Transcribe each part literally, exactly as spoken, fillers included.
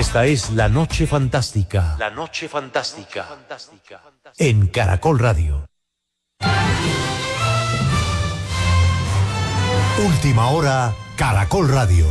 Esta es La Noche Fantástica. La Noche Fantástica. En Caracol Radio. Última hora, Caracol Radio.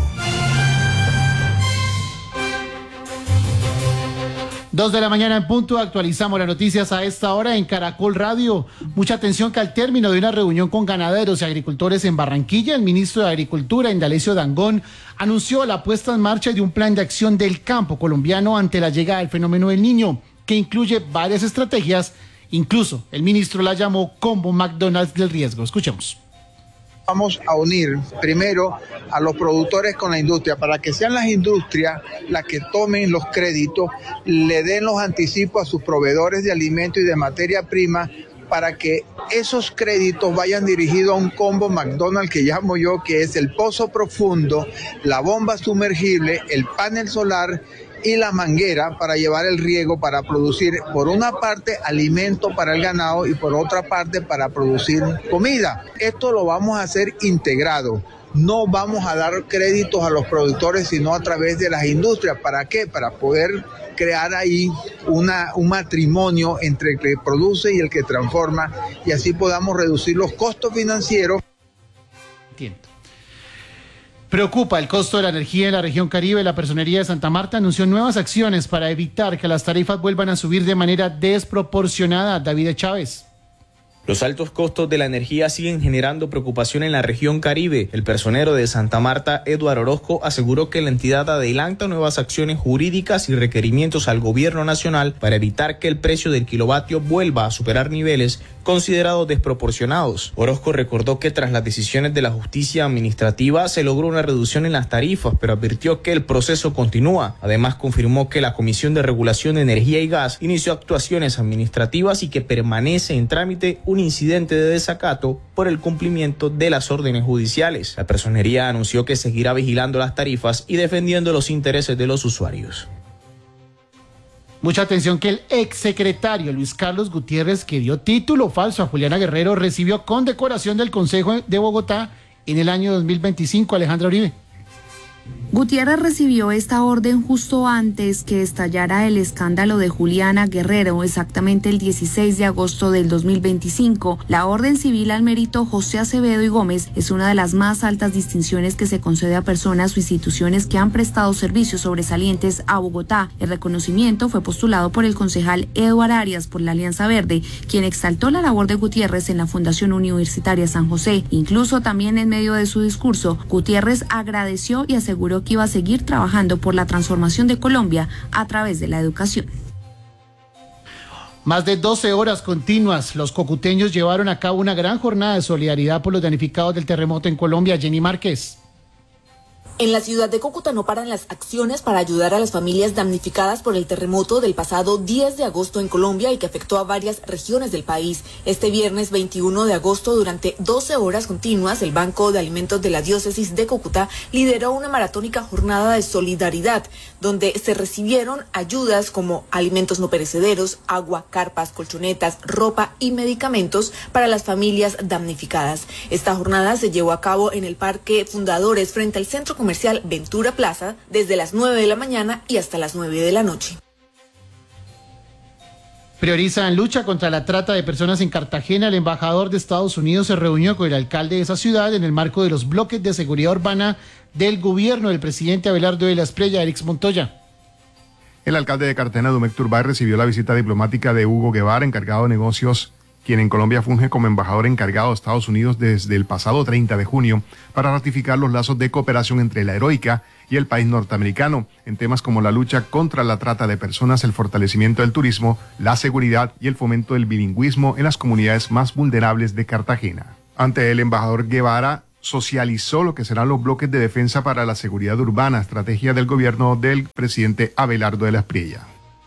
Dos de la mañana en punto, actualizamos las noticias a esta hora en Caracol Radio. Mucha atención que al término de una reunión con ganaderos y agricultores en Barranquilla, el ministro de Agricultura, Indalecio Dangond, anunció la puesta en marcha de un plan de acción del campo colombiano ante la llegada del fenómeno del Niño, que incluye varias estrategias, incluso el ministro la llamó combo McDonald's del riesgo. Escuchemos. Vamos a unir primero a los productores con la industria para que sean las industrias las que tomen los créditos, le den los anticipos a sus proveedores de alimentos y de materia prima para que esos créditos vayan dirigidos a un combo McDonald's que llamo yo, que es el pozo profundo, la bomba sumergible, el panel solar y la manguera para llevar el riego para producir, por una parte, alimento para el ganado y por otra parte para producir comida. Esto lo vamos a hacer integrado. No vamos a dar créditos a los productores, sino a través de las industrias. ¿Para qué? Para poder crear ahí una, un matrimonio entre el que produce y el que transforma, y así podamos reducir los costos financieros. Entiendo. Preocupa el costo de la energía en la región Caribe. La Personería de Santa Marta anunció nuevas acciones para evitar que las tarifas vuelvan a subir de manera desproporcionada. David Chávez. Los altos costos de la energía siguen generando preocupación en la región Caribe. El personero de Santa Marta, Eduardo Orozco, aseguró que la entidad adelanta nuevas acciones jurídicas y requerimientos al gobierno nacional para evitar que el precio del kilovatio vuelva a superar niveles considerados desproporcionados. Orozco recordó que tras las decisiones de la justicia administrativa se logró una reducción en las tarifas, pero advirtió que el proceso continúa. Además, confirmó que la Comisión de Regulación de Energía y Gas inició actuaciones administrativas y que permanece en trámite un incidente de desacato por el cumplimiento de las órdenes judiciales. La Personería anunció que seguirá vigilando las tarifas y defendiendo los intereses de los usuarios. Mucha atención que el exsecretario Luis Carlos Gutiérrez, que dio título falso a Juliana Guerrero, recibió condecoración del Consejo de Bogotá en el año dos mil veinticinco. Alejandra Uribe. Gutiérrez recibió esta orden justo antes que estallara el escándalo de Juliana Guerrero, exactamente el dieciséis de agosto del dos mil veinticinco. La Orden Civil al Mérito José Acevedo y Gómez es una de las más altas distinciones que se concede a personas o instituciones que han prestado servicios sobresalientes a Bogotá. El reconocimiento fue postulado por el concejal Eduardo Arias por la Alianza Verde, quien exaltó la labor de Gutiérrez en la Fundación Universitaria San José. Incluso también en medio de su discurso, Gutiérrez agradeció y aseguró que iba a seguir trabajando por la transformación de Colombia a través de la educación. Más de doce horas continuas, los cocuteños llevaron a cabo una gran jornada de solidaridad por los damnificados del terremoto en Colombia. Jenny Márquez. En la ciudad de Cúcuta no paran las acciones para ayudar a las familias damnificadas por el terremoto del pasado diez de agosto en Colombia y que afectó a varias regiones del país. Este viernes veintiuno de agosto, durante doce horas continuas, el Banco de Alimentos de la Diócesis de Cúcuta lideró una maratónica jornada de solidaridad, donde se recibieron ayudas como alimentos no perecederos, agua, carpas, colchonetas, ropa y medicamentos para las familias damnificadas. Esta jornada se llevó a cabo en el Parque Fundadores frente al Centro Comercial Ventura Plaza desde las nueve de la mañana y hasta las nueve de la noche. Priorizan lucha contra la trata de personas en Cartagena. El embajador de Estados Unidos se reunió con el alcalde de esa ciudad en el marco de los bloques de seguridad urbana del gobierno del presidente Abelardo de la Espriella. Erix Montoya. El alcalde de Cartagena, Domecq Turbay, recibió la visita diplomática de Hugo Guevara, encargado de negocios, quien en Colombia funge como embajador encargado de Estados Unidos desde el pasado treinta de junio, para ratificar los lazos de cooperación entre la heroica y el país norteamericano en temas como la lucha contra la trata de personas, el fortalecimiento del turismo, la seguridad y el fomento del bilingüismo en las comunidades más vulnerables de Cartagena. Ante el embajador Guevara socializó lo que serán los bloques de defensa para la seguridad urbana, estrategia del gobierno del presidente Abelardo de la Espriella.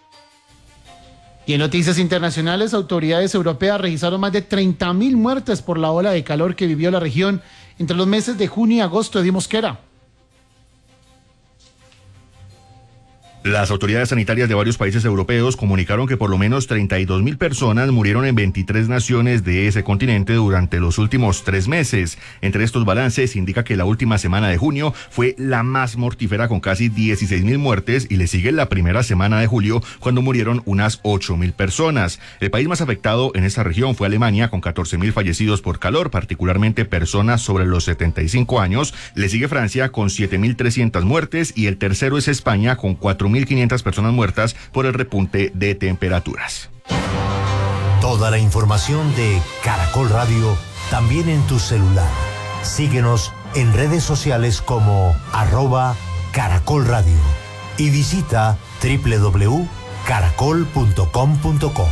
Y en noticias internacionales, autoridades europeas registraron más de treinta mil muertes por la ola de calor que vivió la región entre los meses de junio y agosto. Eddie Mosquera. Las autoridades sanitarias de varios países europeos comunicaron que por lo menos treinta y dos mil personas murieron en veintitrés naciones de ese continente durante los últimos tres meses. Entre estos balances indica que la última semana de junio fue la más mortífera con casi dieciséis mil muertes y le sigue la primera semana de julio cuando murieron unas ocho mil personas. El país más afectado en esta región fue Alemania con catorce mil fallecidos por calor, particularmente personas sobre los setenta y cinco años. Le sigue Francia con siete mil trescientas muertes y el tercero es España con cuatro mil quinientas personas muertas por el repunte de temperaturas. Toda la información de Caracol Radio también en tu celular. Síguenos en redes sociales como arroba Caracol Radio y visita doble u doble u doble u punto caracol punto com punto co.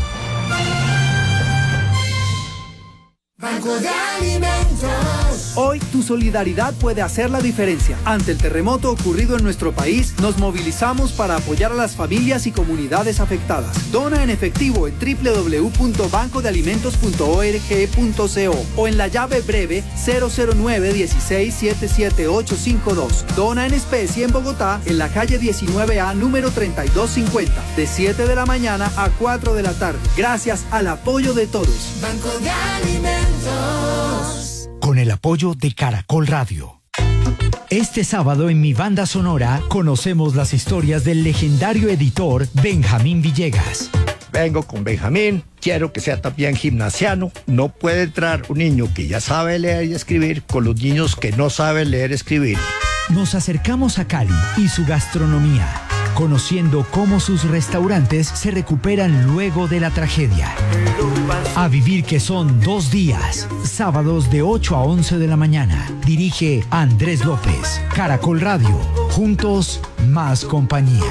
Banco de Alimentos. Hoy tu solidaridad puede hacer la diferencia. Ante el terremoto ocurrido en nuestro país, nos movilizamos para apoyar a las familias y comunidades afectadas. Dona en efectivo en doble u doble u doble u punto banco de alimentos punto org punto co o en la llave breve cero cero nueve dieciséis siete siete ocho cinco dos. Dona en especie en Bogotá, en la calle diecinueve A, número treinta y dos cincuenta, de siete de la mañana a cuatro de la tarde. Gracias al apoyo de todos. Banco de Alimentos. Con el apoyo de Caracol Radio. Este sábado en Mi Banda Sonora conocemos las historias del legendario editor Benjamín Villegas. Vengo con Benjamín, quiero que sea también gimnasiano. No puede entrar un niño que ya sabe leer y escribir con los niños que no saben leer y escribir. Nos acercamos a Cali y su gastronomía, conociendo cómo sus restaurantes se recuperan luego de la tragedia. A vivir que son dos días, sábados de ocho a once de la mañana. Dirige Andrés López. Caracol Radio, juntos más compañía.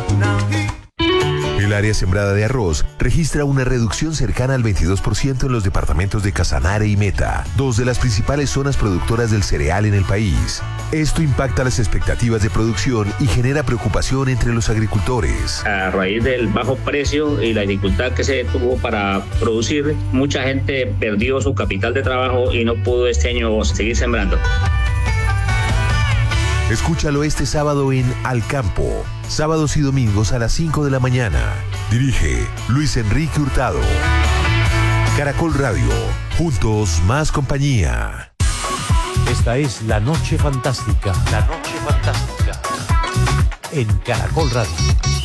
El área sembrada de arroz registra una reducción cercana al veintidós por ciento en los departamentos de Casanare y Meta, dos de las principales zonas productoras del cereal en el país. Esto impacta las expectativas de producción y genera preocupación entre los agricultores. A raíz del bajo precio y la dificultad que se tuvo para producir, mucha gente perdió su capital de trabajo y no pudo este año seguir sembrando. Escúchalo este sábado en Al Campo, sábados y domingos a las cinco de la mañana. Dirige Luis Enrique Hurtado. Caracol Radio, juntos más compañía. Esta es La Noche Fantástica. La Noche Fantástica. En Caracol Radio.